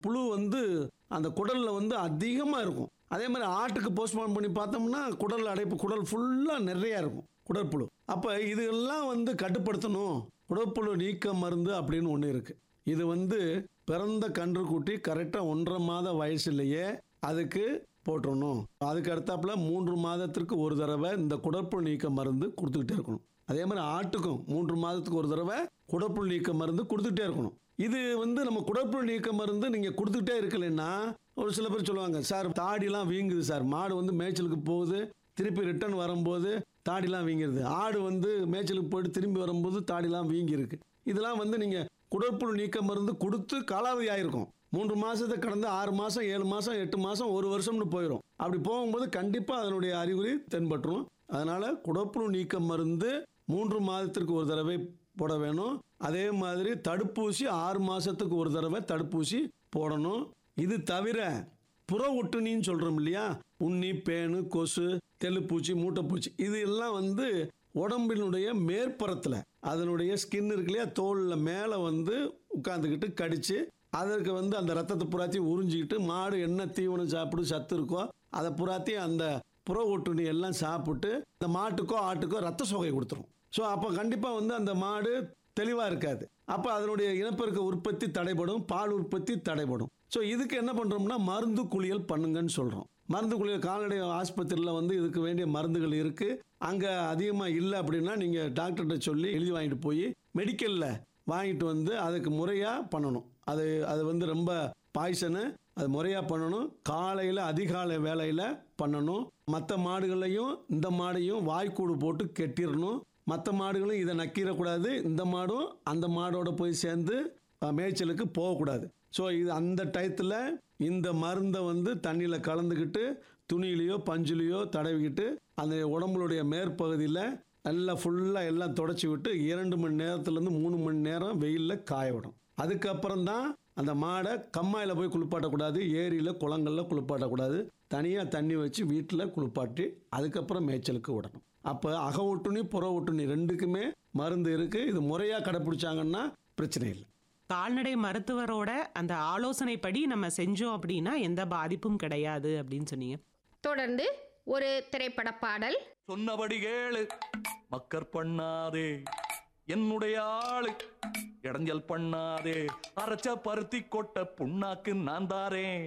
புழு வந்து அந்த குடலில் வந்து அதிகமாக இருக்கும். அதே மாதிரி ஆட்டுக்கு போஸ்ட்மார்ட்டம் பண்ணி பார்த்தோம்னா குடல் அடைப்பு, குடல் ஃபுல்லாக நிறையா இருக்கும் குடற்புழு. அப்போ இதெல்லாம் வந்து கட்டுப்படுத்தணும். குடற்புழு நீக்க மருந்து அப்படின்னு ஒன்று இருக்குது. இது வந்து பிறந்த கன்றுக்குட்டி கரெக்டாக 1.5 மாத வயசுலேயே அதுக்கு போட்டுடணும். அதுக்கு அடுத்தாப்புல 3 மாதத்திற்கு ஒரு தடவை இந்த குடற்புழு நீக்க மருந்து கொடுத்துக்கிட்டே இருக்கணும். அதே மாதிரி ஆட்டுக்கும் 3 மாதத்துக்கு ஒரு தடவை குடற்புழு நீக்க மருந்து கொடுத்துக்கிட்டே இருக்கணும். இது வந்து நம்ம குடற்புழு நீக்க மருந்து நீங்கள் கொடுத்துக்கிட்டே இருக்கலைன்னா, ஒரு சில பேர் சொல்லுவாங்க, சார் தாடிலாம் வீங்குது சார், மாடு வந்து மேய்ச்சலுக்கு போகுது, திருப்பி ரிட்டர்ன் வரும்போது தாடிலாம் வீங்கிருது, ஆடு வந்து மேய்ச்சலுக்கு போயிட்டு திரும்பி வரும்போது தாடிலாம் வீங்கிருக்கு. இதெல்லாம் வந்து நீங்கள் குடற்புழு நீக்க மருந்து கொடுத்து காலாவதி ஆயிருக்கும். 3 மாதத்தை கடந்து 6 மாதம் 7 மாதம் 8 மாதம் 1 வருஷம்னு போயிடும். அப்படி போகும்போது கண்டிப்பாக அதனுடைய அறிகுறி தென்பட்டுரும். அதனால் குடற்புழு நீக்க மருந்து 3 மாதத்திற்கு ஒரு தடவை போட வேணும். அதே மாதிரி தடுப்பூசி 6 மாதத்துக்கு ஒரு தடவை தடுப்பூசி போடணும். இது தவிர புற ஒட்டுண்ணின்னு சொல்கிறோம் இல்லையா, உண்ணி, பேனு, கொசு, தெள்ளுப்பூச்சி, மூட்டைப்பூச்சி, இது எல்லாம் வந்து உடம்பினுடைய மேற்புறத்தில் அதனுடைய ஸ்கின் இருக்கு இல்லையா, தோலில் மேலே வந்து உட்காந்துக்கிட்டு கடித்து அதற்கு வந்து அந்த ரத்தத்தை புறாத்தையும் உறிஞ்சிக்கிட்டு மாடு என்ன தீவனம் சாப்பிடு சத்து இருக்கோ அதை புறாத்தையும் அந்த புற ஒட்டுண்ணி எல்லாம் சாப்பிட்டு இந்த மாட்டுக்கோ ஆட்டுக்கோ ரத்த சோகை கொடுத்துரும். ஸோ அப்போ கண்டிப்பாக வந்து அந்த மாடு தெளிவாக இருக்காது. அப்போ அதனுடைய இனப்பெருக்க உற்பத்தி தடைபடும், பால் உற்பத்தி தடைபடும். ஸோ இதுக்கு என்ன பண்ணுறோம்னா மருந்து குளியல் பண்ணுங்கன்னு சொல்கிறோம். மருந்து குளியல் கால்நடை ஆஸ்பத்திரியில் வந்து இதுக்கு வேண்டிய மருந்துகள் இருக்குது. அங்கே அதிகமாக இல்லை அப்படின்னா நீங்கள் டாக்டர்கிட்ட சொல்லி எழுதி வாங்கிட்டு போய் மெடிக்கலில் வாங்கிட்டு வந்து அதுக்கு முறையாக பண்ணணும். அது வந்து ரொம்ப பாய்சனு, அது முறையாக பண்ணணும். காலையில் அதிகாலை வேலையில் பண்ணணும். மற்ற மாடுகளையும் இந்த மாடையும் வாய்க்கூடு போட்டு கெட்டிடணும். மற்ற மாடுகளும் இதை நக்கிடக்கூடாது, இந்த மாடும் அந்த மாடோட போய் சேர்ந்து மேய்ச்சலுக்கு போகக்கூடாது. ஸோ இது அந்த டயத்தில் இந்த மருந்தை வந்து தண்ணியில் கலந்துக்கிட்டு துணியிலையோ பஞ்சுலையோ தடவிக்கிட்டு அந்த உடம்புடைய மேற்பகுதியில் நல்லா ஃபுல்லாக எல்லாம் தொடச்சி விட்டு 2 மணி நேரத்துலேருந்து 3 மணி நேரம் வெயிலில் காய விடும். அதுக்கப்புறம் தான் அந்த மாடை கம்மாயில் போய் குளிப்பாட்டக்கூடாது, ஏரியில் குளங்களில் குளிப்பாட்டக்கூடாது, தனியாக தண்ணி வச்சு வீட்டில் குளிப்பாட்டி அதுக்கப்புறம் மேய்ச்சலுக்கு விடணும். அப்போ அக ஒட்டுண்ணி புற ஒட்டுண்ணி ரெண்டுக்குமே மருந்து இருக்குது. இது முறையாக கடைப்பிடிச்சாங்கன்னா பிரச்சனை இல்லை. கால்நடை மருத்துவரோட அந்த ஆலோசனைப்படி நம்ம செஞ்சோம் அப்படின்னா எந்த பாதிப்பும் கிடையாது அப்படின்னு சொன்னீங்க. தொடர்ந்து ஒரு திரைப்பட பாடல். சொன்னபடி கேளு, மக்கர் பண்ணாதே, என்னுடைய ஆளு இடைஞ்சல் பண்ணாதே, அரைச்ச பருத்தி கொட்ட புண்ணாக்கு நான் தாரேன்,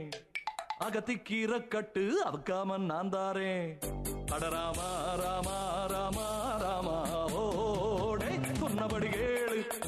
அகத்தி கீரை கட்டு அவக்காம நான் தாரேன், அடராமா ராமா ராமா